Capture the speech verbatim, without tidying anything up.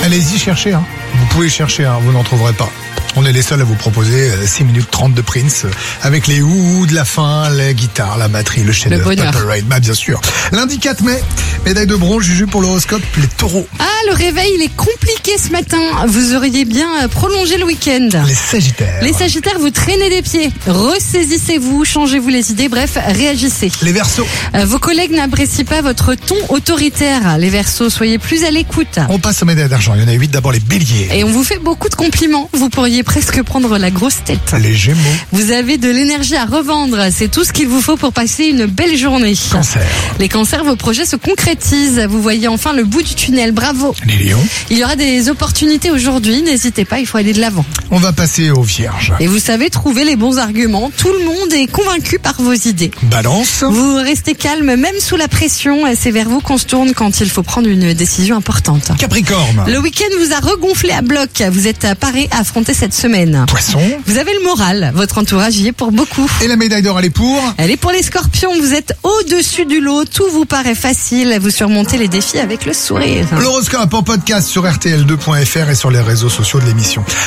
Allez-y, cherchez. Hein. Vous pouvez chercher, hein, vous n'en trouverez pas. On est les seuls à vous proposer six minutes trente de Prince avec les ouh de la fin, la guitare, la batterie, le chef-d'œuvre. Purple Rain, bah bien sûr. Lundi quatre mai, médaille de bronze, Juju pour l'horoscope, les taureaux. Ah, le réveil, il est compliqué ce matin. Vous auriez bien prolongé le week-end. Les sagittaires. Les sagittaires, vous traînez des pieds. Ressaisissez-vous, changez-vous les idées, bref, réagissez. Les verseaux. Euh, vos collègues n'apprécient pas votre ton autoritaire. Les verseaux, soyez plus à l'écoute. On passe aux médailles d'argent. Il y en a huit. D'abord les béliers. Et on vous fait beaucoup de compliments. Vous pourriez presque prendre la grosse tête. Les gémeaux. Vous avez de l'énergie à revendre. C'est tout ce qu'il vous faut pour passer une belle journée. Cancer. Les cancers, vos projets se concrétisent. Vous voyez enfin le bout du tunnel. Bravo. Les lions. Il y aura des opportunités aujourd'hui. N'hésitez pas, il faut aller de l'avant. On va passer aux vierges. Et vous savez trouver les bons arguments. Tout le monde est convaincu par vos idées. Balance. Vous restez calme même sous la pression. C'est vers vous qu'on se tourne quand il faut prendre une décision importante. Capricorne. Le week-end vous a regonflé à bloc. Vous êtes paré à affronter cette semaine. Poisson. Vous avez le moral. Votre entourage y est pour beaucoup. Et la médaille d'or, elle est pour? Elle est pour les scorpions. Vous êtes au-dessus du lot. Tout vous paraît facile. Vous surmontez les défis avec le sourire. L'horoscope en podcast sur R T L deux point F R et sur les réseaux sociaux de l'émission.